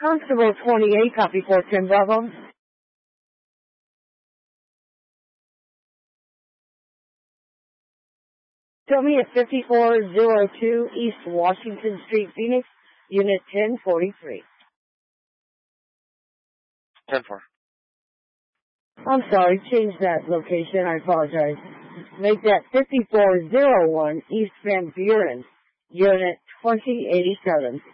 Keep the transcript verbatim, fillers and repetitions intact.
Constable twenty-eight, copy four ten Bravo. Tell me at fifty-four oh two East Washington Street, Phoenix, Unit ten forty-three. ten four. I'm sorry, change that location, I apologize. Make that fifty-four oh one East Van Buren, Unit twenty eighty-seven.